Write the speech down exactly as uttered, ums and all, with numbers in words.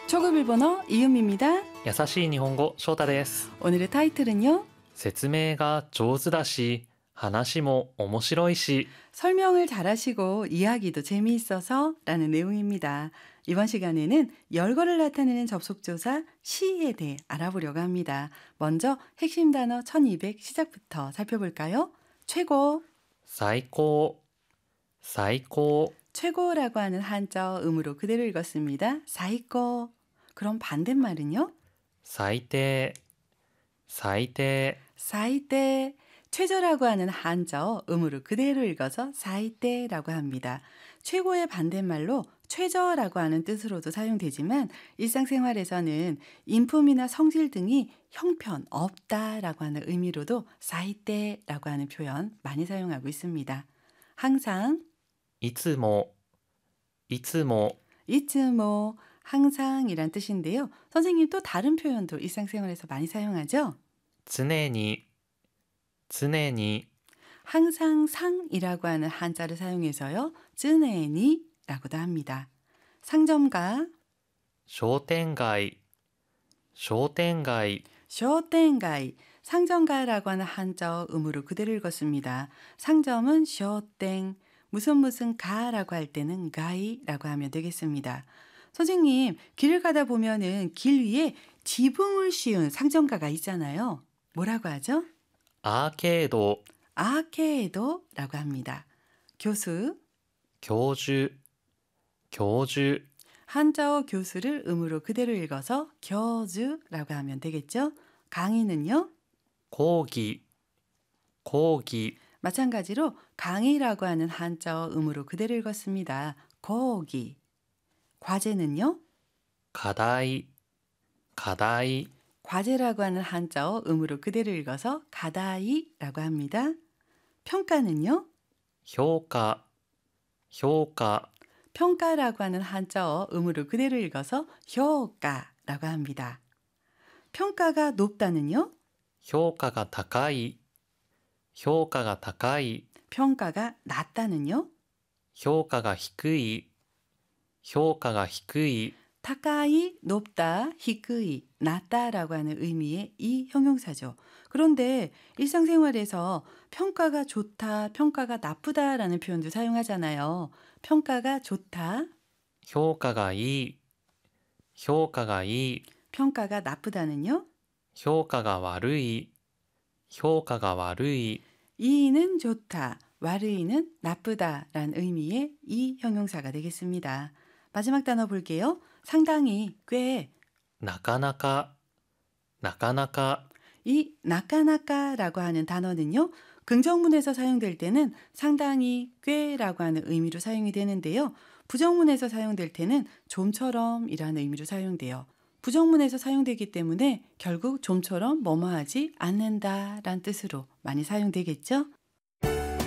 초급 일본어 이음입니다. 優しい日本語翔太です。 오늘의 타이틀은요. 説明が上手だし話も面白いし 설명을 잘하시고 이야기도 재미있어서 라는 내용입니다. 이번 시간에는 열거를 나타내는 접속조사 시에 대해 알아보려고 합니다. 먼저 핵심 단어 천이백 시작부터 살펴볼까요? 최고, 最高最高 최고라고 하는 한자 음으로 그대로 읽었습니다. 사이코. 그럼 반대말은요? 最低最低 사이떼. 최저라고 하는 한자 음으로 그대로 읽어서 사이떼라고 합니다. 최고의 반대말로 최저라고 하는 뜻으로도 사용되지만 일상생활에서는 인품이나 성질 등이 형편 없다라고 하는 의미로도 사이떼라고 하는 표현 많이 사용하고 있습니다. 항상, いつもいつも 이츠모, 항상이란 뜻인데요. 선생님 또 다른 표현도 일상생활에서 많이 사용하죠? 常に常に 항상 상이라고 하는 한자를 사용해서요. 쯔네니라고도 합니다. 상점가, 商店街商店街 쇼땡가이, 상점가라고 하는 한자 음으로 그대로 읽었습니다. 상점은 쇼땡, 무슨 무슨 가라고 할 때는 가이라고 하면 되겠습니다. 선생님, 길을 가다 보면은 길 위에 지붕을 씌운 상점가가 있잖아요. 뭐라고 하죠? アーケード 아케이도라고 합니다. 교수, 教授教授 한자어 교수를 음으로 그대로 읽어서 교주라고 하면 되겠죠? 강의는요? 講義講義 마찬가지로 강의라고 하는 한자어 음으로 그대로 읽었습니다. 고기. 과제는요? 課題課題 과제라고 하는 한자어 음으로 그대로 읽어서 가다이라고 합니다. 평가는요? 評価評価 평가라고 하는 한자어 음으로 그대로 읽어서 효과라고 합니다. 평가가 높다는요? 評価が高い評価が高い 평가가 낮다는요? 評価が低い評価が低い 타카이, 높다, 히크이, 낮다라고 하는 의미의 이 형용사죠. 그런데 일상생활에서 평가가 좋다, 평가가 나쁘다라는 표현도 사용하잖아요. 평가가 좋다, 評価がいい評価がいい 평가가 나쁘다는요? 評価が悪い評価が悪い 이는 좋다, 와르이는 나쁘다라는 의미의 이 형용사가 되겠습니다. 마지막 단어 볼게요. 상당히, 꽤. なかなかなかなか 이 나까나까라고 하는 단어는요. 긍정문에서 사용될 때는 상당히, 꽤라고 하는 의미로 사용이 되는데요. 부정문에서 사용될 때는 좀처럼이라는 의미로 사용돼요. 부정문에서 사용되기 때문에 결국 좀처럼 뭐뭐하지 않는다라는 뜻으로 많이 사용되겠죠.